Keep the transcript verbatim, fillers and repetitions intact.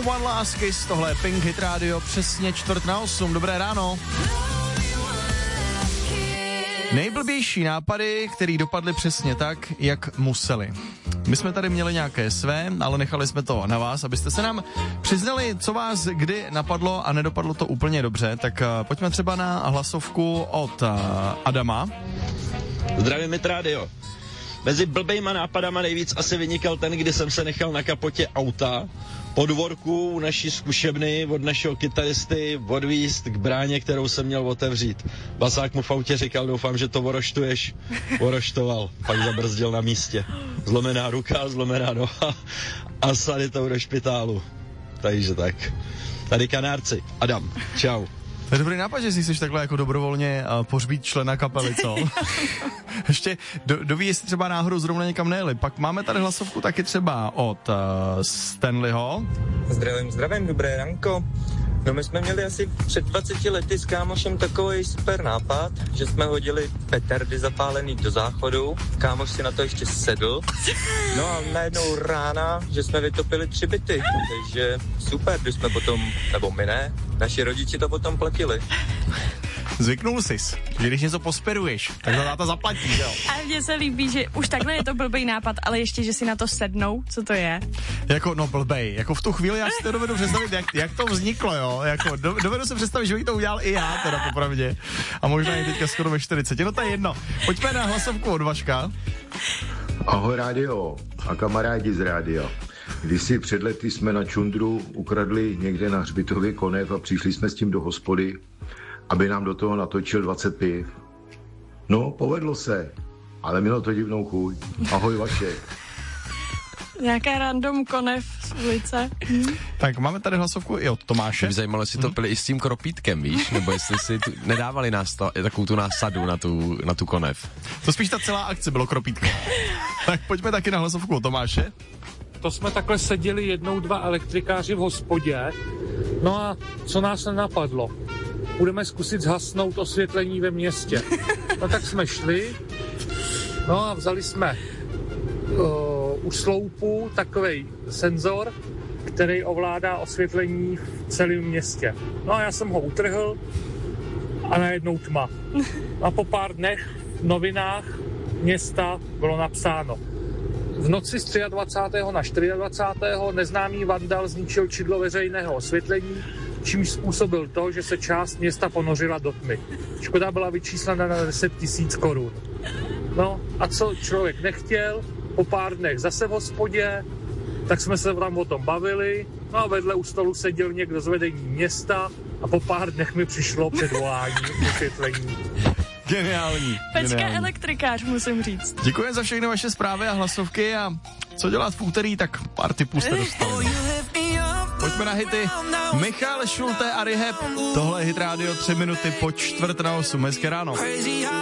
One Last Kiss, tohle je Pink Hit Radio, přesně čtvrt na osm, dobré ráno. Nejblbější nápady, které dopadly přesně tak, jak museli. My jsme tady měli nějaké své, ale nechali jsme to na vás, abyste se nám přiznali, co vás kdy napadlo a nedopadlo to úplně dobře. Tak uh, pojďme třeba na hlasovku od uh, Adama. Zdravím, Hit Radio. Mezi blbejma nápadama nejvíc asi vynikal ten, kdy jsem se nechal na kapotě auta po dvorku u naší zkušebny od našeho kytaristy odvízt k bráně, kterou jsem měl otevřít. Basák mu v autě říkal, doufám, že to oroštuješ. Oroštoval, pak zabrzdil na místě. Zlomená ruka, zlomená noha a sady to do špitálu. Takže tak. Tady Kanárci. Adam, čau. To je dobrý nápad, že si chceš takhle jako dobrovolně uh, pohřbít člena kapely, co? Ještě do, doví, jestli třeba náhodou zrovna někam nejeli. Pak máme tady hlasovku taky třeba od uh, Stanleyho. Zdravím, zdravím, dobré ranko. No my jsme měli asi před dvaceti lety s kámošem takový super nápad, že jsme hodili petardy zapálený do záchodu, kámoš si na to ještě sedl, no a najednou rána, že jsme vytopili tři byty, takže super, když jsme potom, nebo my ne, naši rodiči to potom platili. Zvyknul sis, že když něco posperuješ, tak to táta zaplatí, jo. A mně se líbí, že už takhle je to blbý nápad, ale ještě, že si na to sednou, co to je? Jako, no blbej, jako v tu chvíli já si to dovedu představit, jak, jak to vzniklo, jo, jako do, dovedu si představit, že bych to udělal i já, teda popravdě. A možná i teďka skoro ve čtyřiceti, no to je jedno. Pojďme na hlasovku od Vaška. Ahoj rádio a kamarádi z rádia. Kdysi před lety jsme na čundru ukradli někde na hřbitově konev a přišli jsme s tím do hospody, aby nám do toho natočil dvacet piv. No, povedlo se, ale mělo to divnou chuť. Ahoj Vašek. Nějaká random konev z ulice. Hm. Tak máme tady hlasovku i od Tomáše. Mě zajímalo, jestli to pili i s tím kropítkem, víš? Nebo jestli si tu, nedávali nás to, takovou tu násadu na tu, na tu konev. To spíš ta celá akce bylo kropítkem. Tak pojďme taky na hlasovku od Tomáše. To jsme takhle seděli jednou dva elektrikáři v hospodě. No a co nás nenapadlo? Budeme zkusit zhasnout osvětlení ve městě. No tak jsme šli, no a vzali jsme uh, u sloupu takovej senzor, který ovládá osvětlení v celém městě. No a já jsem ho utrhl a najednou tma. A po pár dnech v novinách města bylo napsáno: v noci z dvacátého třetího na dvacátého čtvrtého neznámý vandal zničil čidlo veřejného osvětlení, čímž způsobil to, že se část města ponořila do tmy. Škoda byla vyčíslena na deset tisíc korun. No a co člověk nechtěl, po pár dnech zase v hospodě, tak jsme se tam o tom bavili, no a vedle u stolu seděl někdo z vedení města a po pár dnech mi přišlo předvolání osvětlení. Geniální. Pecka geniální. elektrikář, musím říct. Děkuji za všechny vaše zprávy a hlasovky a co dělat v úterý, tak pár tipů jste dostali. Pojďme na hity. Michal Šulte a Rehab. Tohle je Hit Radio, tři minuty po čtvrt na osm. Hezké ráno.